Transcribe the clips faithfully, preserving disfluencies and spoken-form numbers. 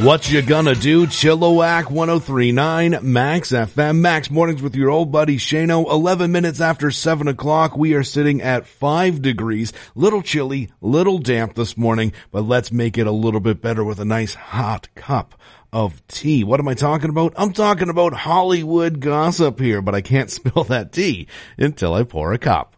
What you gonna do? Chilliwack one oh three point nine Max F M. Max Mornings with your old buddy Shano. eleven minutes after seven o'clock. We are sitting at five degrees. Little chilly, little damp this morning, but let's make it a little bit better with a nice hot cup of tea. What am I talking about? I'm talking about Hollywood gossip here, but I can't spill that tea until I pour a cup.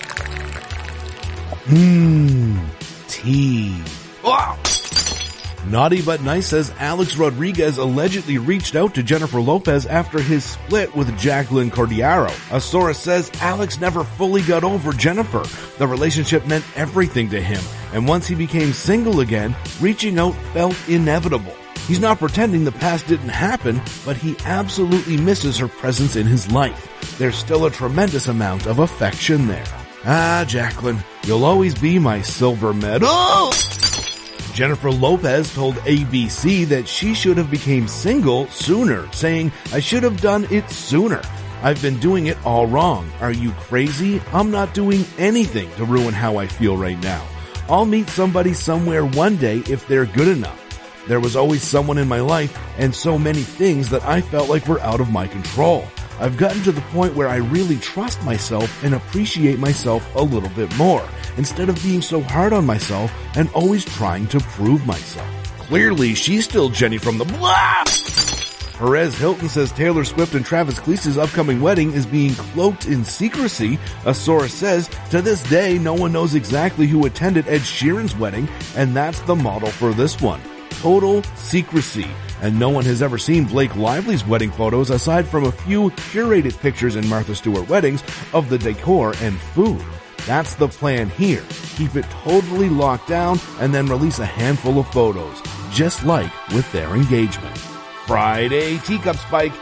Mmm, tea. Oh! Naughty But Nice says Alex Rodriguez allegedly reached out to Jennifer Lopez after his split with Jacqueline Cordiaro. A source says Alex never fully got over Jennifer. The relationship meant everything to him, and once he became single again, reaching out felt inevitable. He's not pretending the past didn't happen, but he absolutely misses her presence in his life. There's still a tremendous amount of affection there. Ah, Jacqueline, you'll always be my silver medal. Jennifer Lopez told A B C that she should have became single sooner, saying, "I should have done it sooner. I've been doing it all wrong. Are you crazy? I'm not doing anything to ruin how I feel right now. I'll meet somebody somewhere one day if they're good enough. There was always someone in my life and so many things that I felt like were out of my control. I've gotten to the point where I really trust myself and appreciate myself a little bit more, instead of being so hard on myself and always trying to prove myself." Clearly, she's still Jenny from the block. Perez Hilton says Taylor Swift and Travis Kelce's upcoming wedding is being cloaked in secrecy. A source says, to this day, no one knows exactly who attended Ed Sheeran's wedding, and that's the model for this one. Total secrecy. And no one has ever seen Blake Lively's wedding photos aside from a few curated pictures in Martha Stewart weddings of the decor and food. That's the plan here. Keep it totally locked down and then release a handful of photos, just like with their engagement. Friday Teacup Spike.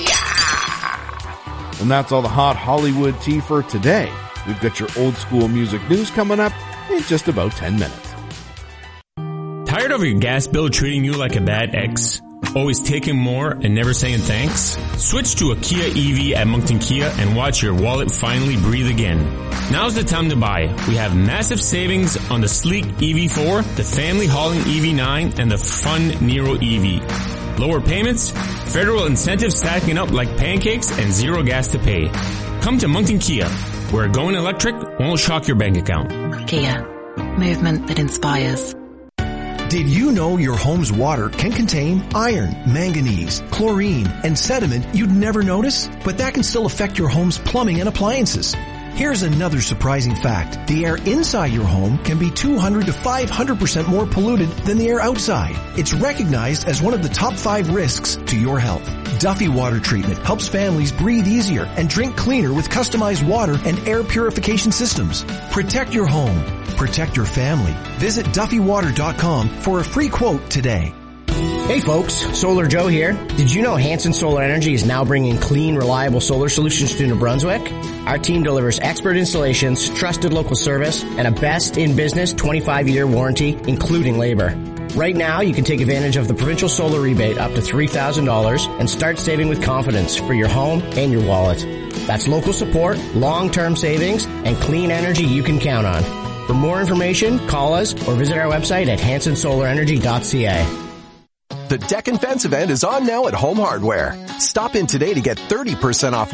Yeah! And that's all the hot Hollywood tea for today. We've got your old school music news coming up in just about ten minutes. Tired of your gas bill treating you like a bad ex? Always taking more and never saying thanks? Switch to a Kia E V at Moncton Kia and watch your wallet finally breathe again. Now's the time to buy. We have massive savings on the sleek E V four, the family hauling E V nine, and the fun Nero E V. Lower payments, federal incentives stacking up like pancakes, and zero gas to pay. Come to Moncton Kia, where going electric won't shock your bank account. Kia, movement that inspires. Did you know your home's water can contain iron, manganese, chlorine, and sediment you'd never notice? But that can still affect your home's plumbing and appliances. Here's another surprising fact. The air inside your home can be two hundred to five hundred percent more polluted than the air outside. It's recognized as one of the top five risks to your health. Duffy Water Treatment helps families breathe easier and drink cleaner with customized water and air purification systems. Protect your home. Protect your family. Visit Duffy Water dot com for a free quote today. Hey folks, Solar Joe here. Did you know Hanson Solar Energy is now bringing clean, reliable solar solutions to New Brunswick? Our team delivers expert installations, trusted local service, and a best-in-business twenty-five year warranty, including labor. Right now, you can take advantage of the provincial solar rebate up to three thousand dollars and start saving with confidence for your home and your wallet. That's local support, long-term savings, and clean energy you can count on. For more information, call us or visit our website at hanson solar energy dot c a. The Deck and Fence event is on now at Home Hardware. Stop in today to get thirty percent off